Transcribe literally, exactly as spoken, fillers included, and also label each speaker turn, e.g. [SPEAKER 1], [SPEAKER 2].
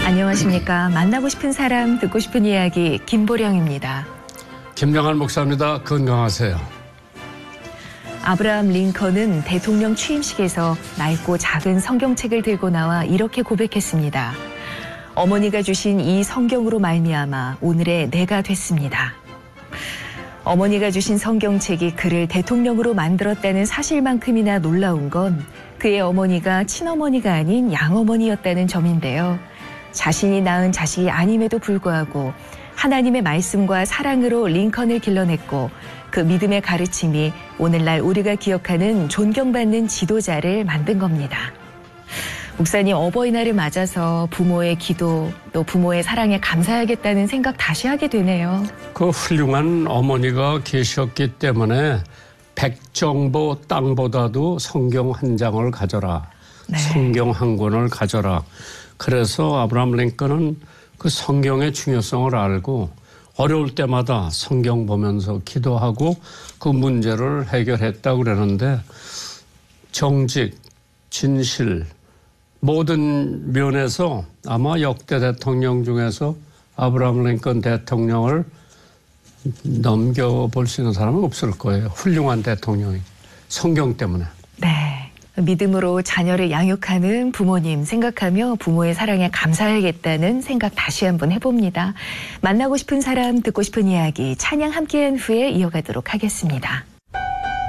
[SPEAKER 1] 안녕하십니까. 만나고 싶은 사람, 듣고 싶은 이야기 김보령입니다.
[SPEAKER 2] 김영환 목사입니다. 건강하세요.
[SPEAKER 1] 아브라함 링컨은 대통령 취임식에서 낡고 작은 성경책을 들고 나와 이렇게 고백했습니다. 어머니가 주신 이 성경으로 말미암아 오늘의 내가 됐습니다. 어머니가 주신 성경책이 그를 대통령으로 만들었다는 사실만큼이나 놀라운 건 그의 어머니가 친어머니가 아닌 양어머니였다는 점인데요. 자신이 낳은 자식이 아님에도 불구하고 하나님의 말씀과 사랑으로 링컨을 길러냈고 그 믿음의 가르침이 오늘날 우리가 기억하는 존경받는 지도자를 만든 겁니다. 목사님, 어버이날을 맞아서 부모의 기도 또 부모의 사랑에 감사하겠다는 생각 다시 하게 되네요.
[SPEAKER 2] 그 훌륭한 어머니가 계셨기 때문에 백정보 땅보다도 성경 한 장을 가져라. 네. 성경 한 권을 가져라. 그래서 아브라함 링컨은 그 성경의 중요성을 알고 어려울 때마다 성경 보면서 기도하고 그 문제를 해결했다고 그러는데 정직, 진실 모든 면에서 아마 역대 대통령 중에서 아브라함 링컨 대통령을 넘겨볼 수 있는 사람은 없을 거예요. 훌륭한 대통령이 성경 때문에.
[SPEAKER 1] 네. 믿음으로 자녀를 양육하는 부모님 생각하며 부모의 사랑에 감사해야겠다는 생각 다시 한번 해봅니다. 만나고 싶은 사람, 듣고 싶은 이야기 찬양 함께한 후에 이어가도록 하겠습니다.